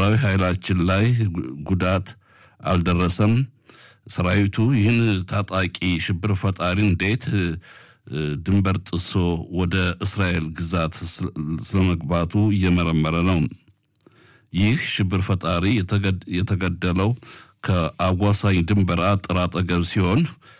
ወታደራዊ ኃይላችን ላይ ጉዳት አልደረሰም። ሰራዊቱ ይህን ታጣቂ ሽብር ፈጣሪ እንዴት ድንበር ጥሶ ወደ እስራኤል ግዛት ስለመግባቱ እየመረመረ ነው። ይህ ሽብር ፈጣሪ የተገደለው ከአዋሳኝ ድንበር አጥር አጠገብ ሲሆን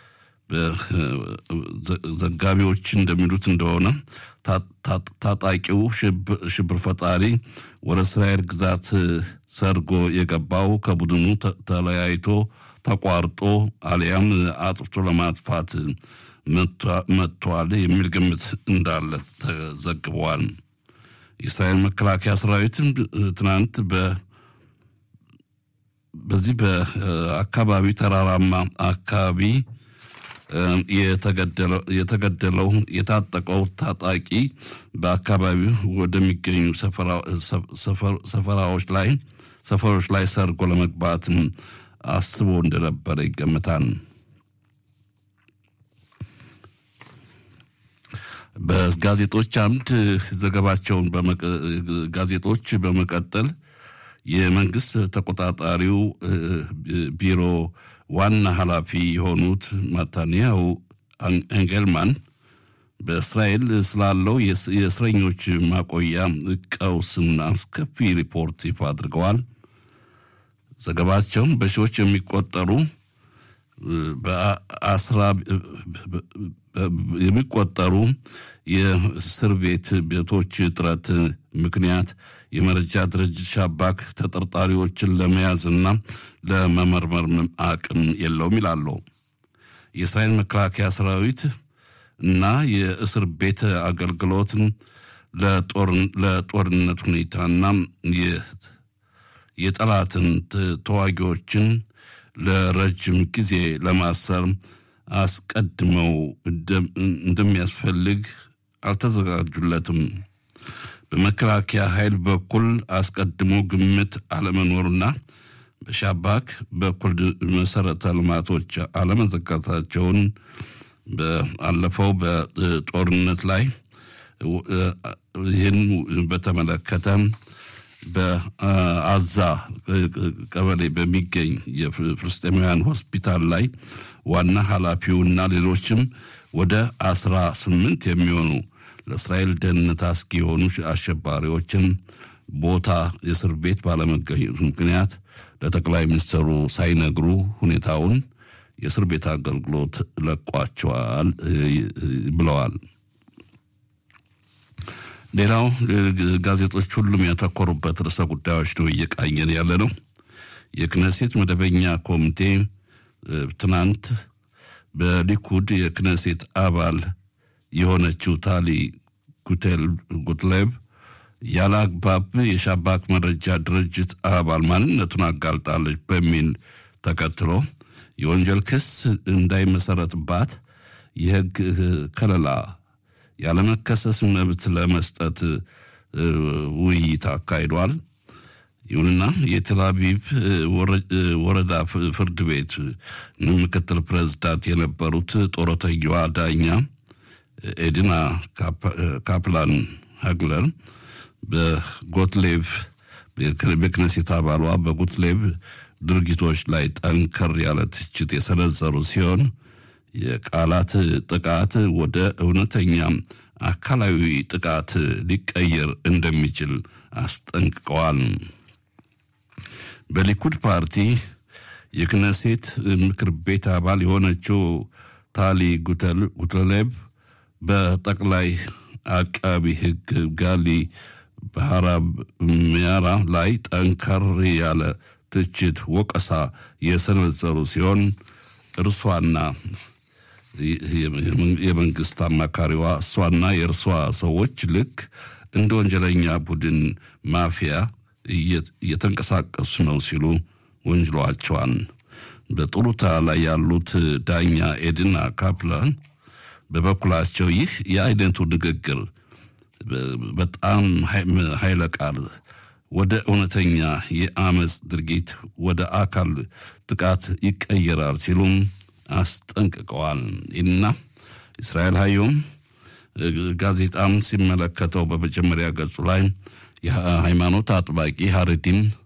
ዘጋቢዎች እንደሚሉት እንደሆነ ታጣቂው ሽብር ፈጣሪ ወደ እስራኤል ግዛት ሰርጎ የገባው ከቡድኑ ተለያይቶ ተቋርጦ አሊያም አጥፍቶ ለማጥፋት መጥቷል የሚል ግምት እንዳለ ተዘግቧል። የእስራኤል መከላከያ ሰራዊትም ትናንት በዚህ በአካባቢ ተራራማ አካባቢ የተገደለው የታጠቀው ታጣቂ በአካባቢው ወደሚገኙ ሰፈሮች ላይ ሰርጎ ለመግባት አስቦ እንደነበረ ይገመታል። በጋዜጦች አምድ ዘገባቸውን ጋዜጦች በመቀጠል የመንግስት ተቆጣጣሪው ቢሮ ዋና ኃላፊ የሆኑት ማታንያሁ አንጌልማን በእስራኤል ስላለው የእስረኞች ማቆያ ቀውስና አስከፊ ሪፖርት ይፋ አድርገዋል። ዘገባቸውን በሺዎች የሚቆጠሩ የእስር ቤቶች እጥረት ምክንያት የመረጃ ድርጅት ሻባክ ተጠርጣሪዎችን ለመያዝና ለመመርመር አቅም የለውም ይላሉ። የእስራኤል መከላከያ ሰራዊት እና የእስር ቤት አገልግሎትን ለጦርነት ሁኔታና የጠላትን ተዋጊዎችን ለረጅም ጊዜ ለማሰር አስቀድመው እንደሚያስፈልግ አልተዘጋጁለትም። በመከላከያ ኃይል በኩል አስቀድሞ ግምት አለመኖርና በሻባክ በኩል መሰረተ ልማቶች አለመዘጋታቸውን በአለፈው በጦርነት ላይ ይህን በተመለከተ በአዛ ቀበሌ በሚገኝ የፍልስጤማውያን ሆስፒታል ላይ ዋና ኃላፊውና ሌሎችም ወደ 18 የሚሆኑ ለእስራኤል ደህንነት አስጊ የሆኑ አሸባሪዎችን ቦታ የእስር ቤት ባለመገኘቱ ምክንያት ለጠቅላይ ሚኒስትሩ ሳይነግሩ ሁኔታውን የእስር ቤት አገልግሎት ለቋቸዋል ብለዋል። ሌላው ጋዜጦች ሁሉም ያተኮሩበት ርዕሰ ጉዳዮች ነው እየቃኘን ያለ ነው። የክነሴት መደበኛ ኮሚቴ ትናንት በሊኩድ የክነሴት አባል የሆነችው ታሊ ጉትሌብ ያለ አግባብ የሻባክ መረጃ ድርጅት አባል ማንነቱን አጋልጣለች በሚል ተከትሎ የወንጀል ክስ እንዳይመሰረትባት የሕግ ከለላ ያለመከሰስ መብት ለመስጠት ውይይት አካሂዷል። ይሁንና የቴል አቪቭ ወረዳ ፍርድ ቤት ምክትል ፕሬዝዳንት የነበሩት ጦረተኛዋ ዳኛ ኤዲና ካፕላን ሃግለር በጎትሌቭ በክነሴት አባሏ በጎትሌቭ ድርጊቶች ላይ ጠንከር ያለ ትችት የሰነዘሩ ሲሆን የቃላት ጥቃት ወደ እውነተኛ አካላዊ ጥቃት ሊቀየር እንደሚችል አስጠንቅቀዋል። በሊኩድ ፓርቲ የክነሴት ምክር ቤት አባል የሆነችው ታሊ ጉትሌብ በጠቅላይ አቃቢ ሕግ ጋሊ በሐራብ ሚያራ ላይ ጠንከር ያለ ትችት ወቀሳ የሰነዘሩ ሲሆን እርሷና የመንግስት አማካሪዋ እሷና የእርሷ ሰዎች ልክ እንደ ወንጀለኛ ቡድን ማፊያ እየተንቀሳቀሱ ነው ሲሉ ወንጅለዋቸዋል። በጡሩታ ላይ ያሉት ዳኛ ኤዲና ካፕላን በበኩላቸው ይህ የአይነቱ ንግግር በጣም ኃይለ ቃል ወደ እውነተኛ የአመጽ ድርጊት ወደ አካል ጥቃት ይቀየራል ሲሉም አስጠንቅቀዋል። እና እስራኤል ሀዮም ጋዜጣም ሲመለከተው በመጀመሪያ ገጹ ላይ የሃይማኖት አጥባቂ ሀረዲም